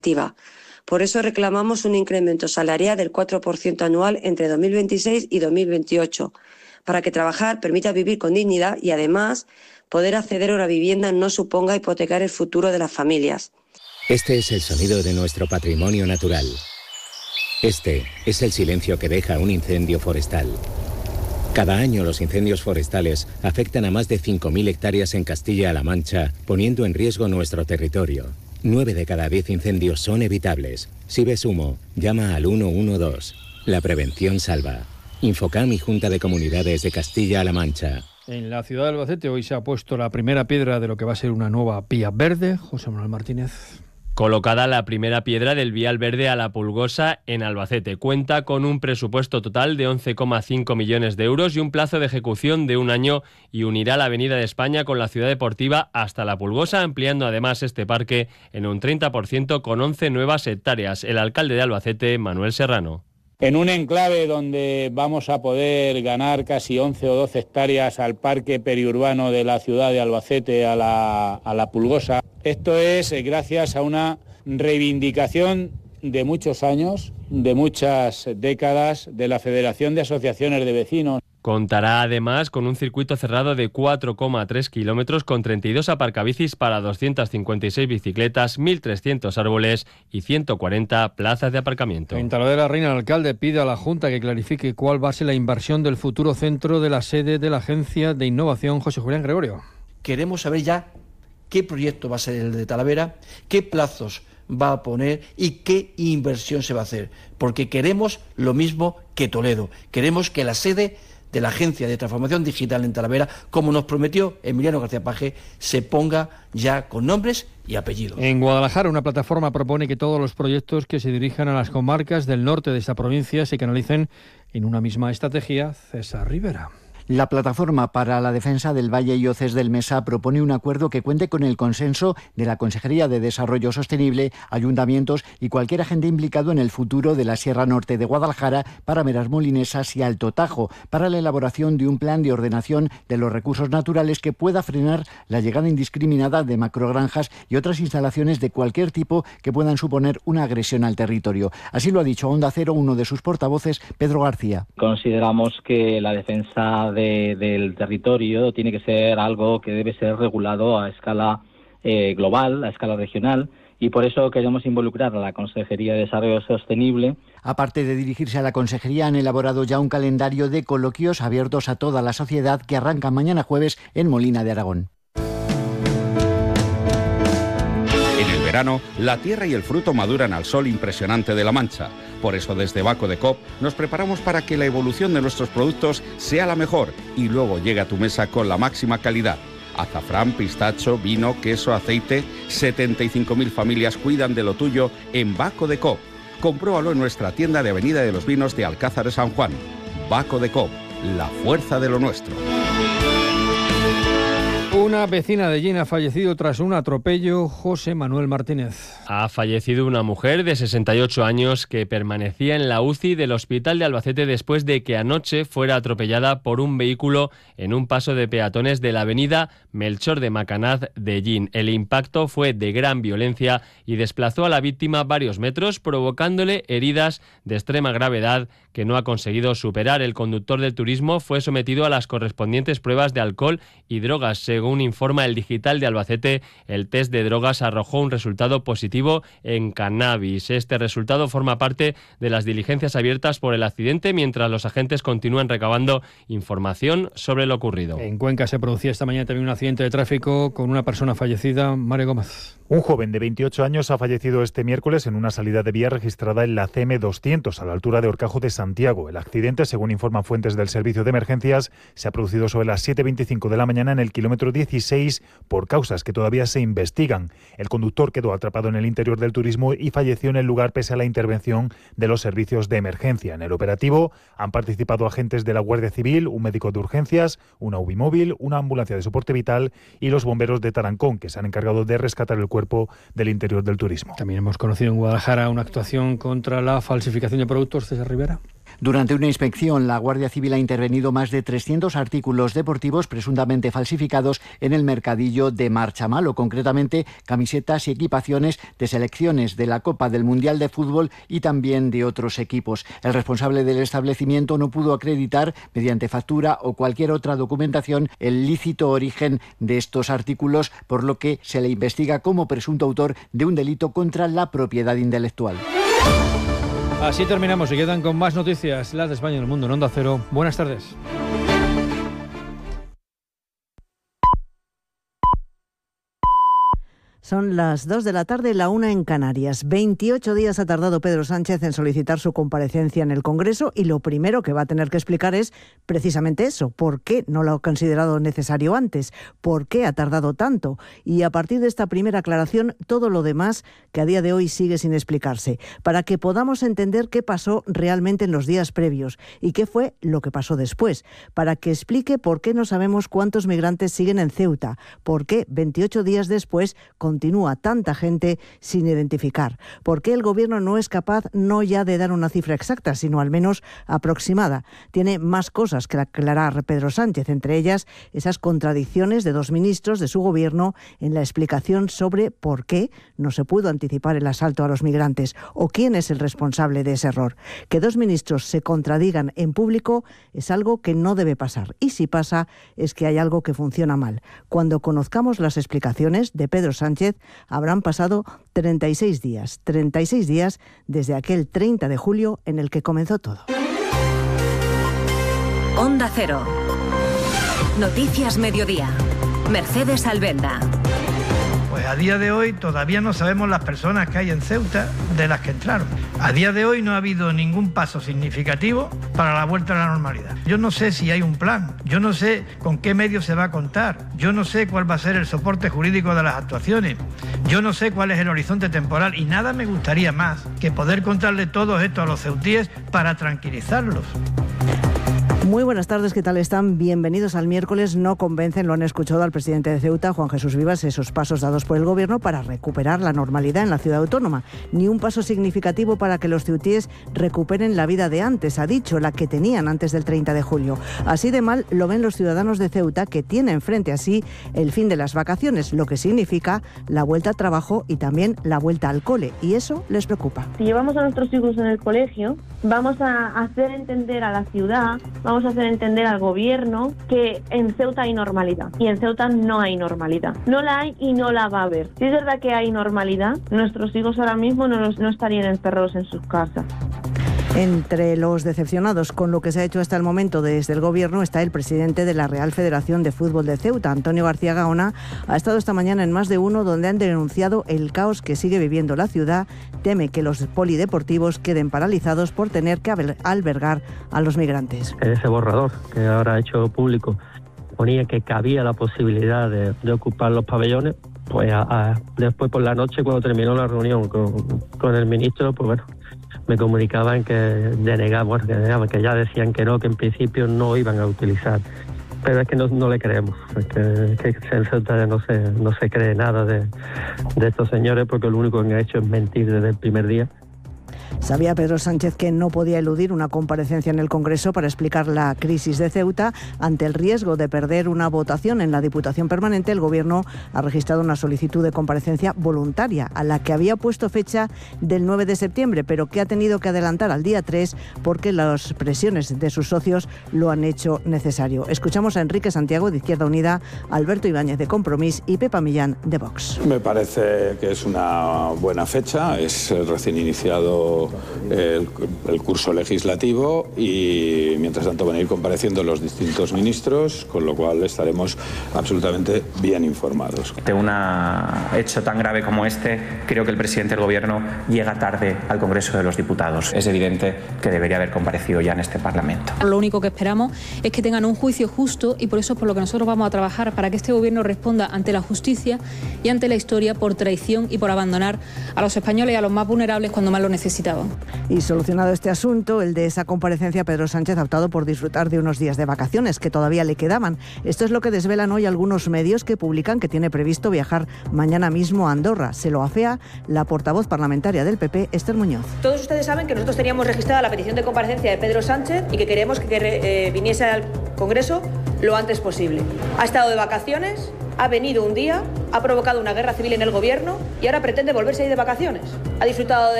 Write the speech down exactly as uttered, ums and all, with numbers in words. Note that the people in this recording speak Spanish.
activa. Por eso reclamamos un incremento salarial del cuatro por ciento anual entre dos mil veintiséis y dos mil veintiocho, para que trabajar permita vivir con dignidad y, además, poder acceder a una vivienda no suponga hipotecar el futuro de las familias. Este es el sonido de nuestro patrimonio natural. Este es el silencio que deja un incendio forestal. Cada año los incendios forestales afectan a más de cinco mil hectáreas en Castilla-La Mancha, poniendo en riesgo nuestro territorio. Nueve de cada diez incendios son evitables. Si ves humo, llama al uno uno dos. La prevención salva. Infocam y Junta de Comunidades de Castilla-La Mancha. En la ciudad de Albacete hoy se ha puesto la primera piedra de lo que va a ser una nueva vía verde. José Manuel Martínez. Colocada la primera piedra del vial verde a La Pulgosa en Albacete. Cuenta con un presupuesto total de once coma cinco millones de euros y un plazo de ejecución de un año, y unirá la Avenida de España con la ciudad deportiva hasta La Pulgosa, ampliando además este parque en un treinta por ciento con once nuevas hectáreas. El alcalde de Albacete, Manuel Serrano. En un enclave donde vamos a poder ganar casi once o doce hectáreas al parque periurbano de la ciudad de Albacete, a la, a la Pulgosa. Esto es gracias a una reivindicación de muchos años, de muchas décadas, de la Federación de Asociaciones de Vecinos. Contará además con un circuito cerrado de cuatro coma tres kilómetros con treinta y dos aparcabicis para doscientas cincuenta y seis bicicletas, mil trescientos árboles y ciento cuarenta plazas de aparcamiento. En Talavera Reina, el alcalde pide a la Junta que clarifique cuál va a ser la inversión del futuro centro de la sede de la Agencia de Innovación. José Julián Gregorio. Queremos saber ya qué proyecto va a ser el de Talavera, qué plazos va a poner y qué inversión se va a hacer, porque queremos lo mismo que Toledo. Queremos que la sede de la Agencia de Transformación Digital en Talavera, como nos prometió Emiliano García Paje, se ponga ya con nombres y apellidos. En Guadalajara, una plataforma propone que todos los proyectos que se dirijan a las comarcas del norte de esta provincia se canalicen en una misma estrategia. César Rivera. La Plataforma para la Defensa del Valle y Oces del Mesa propone un acuerdo que cuente con el consenso de la Consejería de Desarrollo Sostenible, ayuntamientos y cualquier agente implicado en el futuro de la Sierra Norte de Guadalajara, Parameras Molinesas y Alto Tajo, para la elaboración de un plan de ordenación de los recursos naturales que pueda frenar la llegada indiscriminada de macrogranjas y otras instalaciones de cualquier tipo que puedan suponer una agresión al territorio. Así lo ha dicho a Onda Cero uno de sus portavoces, Pedro García. Consideramos que la defensa de De, del territorio tiene que ser algo que debe ser regulado a escala eh, global, a escala regional, y por eso queremos involucrar a la Consejería de Desarrollo Sostenible. Aparte de dirigirse a la Consejería, han elaborado ya un calendario de coloquios abiertos a toda la sociedad que arrancan mañana jueves en Molina de Aragón. En el verano, la tierra y el fruto maduran al sol impresionante de La Mancha. Por eso desde Baco de Coop nos preparamos para que la evolución de nuestros productos sea la mejor y luego llegue a tu mesa con la máxima calidad. Azafrán, pistacho, vino, queso, aceite. setenta y cinco mil familias cuidan de lo tuyo en Baco de Coop. Compruébalo en nuestra tienda de Avenida de los Vinos de Alcázar de San Juan. Baco de Coop, la fuerza de lo nuestro. Una vecina de Lleida ha fallecido tras un atropello. José Manuel Martínez. Ha fallecido una mujer de sesenta y ocho años que permanecía en la U C I del Hospital de Albacete después de que anoche fuera atropellada por un vehículo en un paso de peatones de la avenida Melchor de Macanaz de Llín. El impacto fue de gran violencia y desplazó a la víctima varios metros, provocándole heridas de extrema gravedad que no ha conseguido superar. El conductor del turismo fue sometido a las correspondientes pruebas de alcohol y drogas. Según informa el Digital de Albacete, el test de drogas arrojó un resultado positivo en cannabis. Este resultado forma parte de las diligencias abiertas por el accidente, mientras los agentes continúan recabando información sobre lo ocurrido. En Cuenca se producía esta mañana también un accidente de tráfico con una persona fallecida. Mario Gómez. Un joven de veintiocho años ha fallecido este miércoles en una salida de vía registrada en la C M doscientos, a la altura de Horcajo de Santiago. El accidente, según informan fuentes del Servicio de Emergencias, se ha producido sobre las siete veinticinco de la mañana en el kilómetro dieciséis por causas que todavía se investigan. El conductor quedó atrapado en el interior del turismo y falleció en el lugar pese a la intervención de los servicios de emergencia. En el operativo han participado agentes de la Guardia Civil, un médico de urgencias, una U B I móvil, una ambulancia de soporte vital y los bomberos de Tarancón, que se han encargado de rescatar el cuerpo del interior del turismo. También hemos conocido en Guadalajara una actuación contra la falsificación de productos. César Rivera. Durante una inspección, la Guardia Civil ha intervenido más de trescientos artículos deportivos presuntamente falsificados en el mercadillo de Marchamalo, concretamente camisetas y equipaciones de selecciones de la Copa del Mundial de Fútbol y también de otros equipos. El responsable del establecimiento no pudo acreditar, mediante factura o cualquier otra documentación, el lícito origen de estos artículos, por lo que se le investiga como presunto autor de un delito contra la propiedad intelectual. Así terminamos. Se quedan con más noticias, las de España y el mundo en Onda Cero. Buenas tardes. Son las dos de la tarde, la una en Canarias. veintiocho días ha tardado Pedro Sánchez en solicitar su comparecencia en el Congreso y lo primero que va a tener que explicar es precisamente eso. ¿Por qué no lo ha considerado necesario antes? ¿Por qué ha tardado tanto? Y a partir de esta primera aclaración, todo lo demás que a día de hoy sigue sin explicarse, para que podamos entender qué pasó realmente en los días previos y qué fue lo que pasó después, para que explique por qué no sabemos cuántos migrantes siguen en Ceuta, por qué veintiocho días después continúa tanta gente sin identificar, por qué el Gobierno no es capaz no ya de dar una cifra exacta, sino al menos aproximada. Tiene más cosas que aclarar Pedro Sánchez, entre ellas esas contradicciones de dos ministros de su Gobierno en la explicación sobre por qué no se pudo anticipar el asalto a los migrantes o quién es el responsable de ese error. Que dos ministros se contradigan en público es algo que no debe pasar, y si pasa es que hay algo que funciona mal. Cuando conozcamos las explicaciones de Pedro Sánchez, habrán pasado treinta y seis días, treinta y seis días desde aquel treinta de julio en el que comenzó todo. Onda Cero. Noticias Mediodía. Mercedes Alvenda. Pues a día de hoy todavía no sabemos las personas que hay en Ceuta de las que entraron. A día de hoy no ha habido ningún paso significativo para la vuelta a la normalidad. Yo no sé si hay un plan, yo no sé con qué medios se va a contar, yo no sé cuál va a ser el soporte jurídico de las actuaciones, yo no sé cuál es el horizonte temporal y nada me gustaría más que poder contarle todo esto a los ceutíes para tranquilizarlos. Muy buenas tardes, ¿qué tal están? Bienvenidos al miércoles. No convencen, lo han escuchado al presidente de Ceuta, Juan Jesús Vivas, esos pasos dados por el Gobierno para recuperar la normalidad en la ciudad autónoma. Ni un paso significativo para que los ceutíes recuperen la vida de antes, ha dicho, la que tenían antes del treinta de julio. Así de mal lo ven los ciudadanos de Ceuta, que tienen frente a sí el fin de las vacaciones, lo que significa la vuelta a trabajo y también la vuelta al cole, y eso les preocupa. Si llevamos a nuestros hijos en el colegio, vamos a hacer entender a la ciudad, vamos a hacer entender al Gobierno que en Ceuta hay normalidad y en Ceuta no hay normalidad. No la hay y no la va a haber. Si es verdad que hay normalidad, nuestros hijos ahora mismo no, los, no estarían encerrados en sus casas. Entre los decepcionados con lo que se ha hecho hasta el momento desde el Gobierno está el presidente de la Real Federación de Fútbol de Ceuta, Antonio García Gaona. Ha estado esta mañana en Más de Uno, donde han denunciado el caos que sigue viviendo la ciudad. Teme que los polideportivos queden paralizados por tener que albergar a los migrantes. Ese borrador que ahora ha hecho público ponía que cabía la posibilidad de, de ocupar los pabellones. Pues a, a, después por la noche, cuando terminó la reunión con, con el ministro, pues bueno, me comunicaban que denegaban, bueno, que denegaban, que ya decían que no, que en principio no iban a utilizar. Pero es que no, no le creemos, es que, que en Ceuta no se, no se cree nada de, de estos señores, porque lo único que han hecho es mentir desde el primer día. Sabía Pedro Sánchez que no podía eludir una comparecencia en el Congreso para explicar la crisis de Ceuta. Ante el riesgo de perder una votación en la Diputación Permanente, el Gobierno ha registrado una solicitud de comparecencia voluntaria a la que había puesto fecha del nueve de septiembre, pero que ha tenido que adelantar al día tres porque las presiones de sus socios lo han hecho necesario. Escuchamos a Enrique Santiago, de Izquierda Unida, Alberto Ibáñez, de Compromís, y Pepa Millán, de Vox. Me parece que es una buena fecha, es recién iniciado El, el curso legislativo y mientras tanto van a ir compareciendo los distintos ministros, con lo cual estaremos absolutamente bien informados. De un hecho tan grave como este, creo que el presidente del Gobierno llega tarde al Congreso de los Diputados. Es evidente que debería haber comparecido ya en este Parlamento. Lo único que esperamos es que tengan un juicio justo y por eso es por lo que nosotros vamos a trabajar, para que este Gobierno responda ante la justicia y ante la historia por traición y por abandonar a los españoles y a los más vulnerables cuando más lo necesitan. necesitaban. Y solucionado este asunto, el de esa comparecencia, Pedro Sánchez ha optado por disfrutar de unos días de vacaciones que todavía le quedaban. Esto es lo que desvelan hoy algunos medios que publican que tiene previsto viajar mañana mismo a Andorra. Se lo afea la portavoz parlamentaria del P P, Esther Muñoz. Todos ustedes saben que nosotros teníamos registrada la petición de comparecencia de Pedro Sánchez y que queríamos que eh, viniese al Congreso lo antes posible. Ha estado de vacaciones, ha venido un día, ha provocado una guerra civil en el Gobierno y ahora pretende volverse a ir de vacaciones. Ha disfrutado de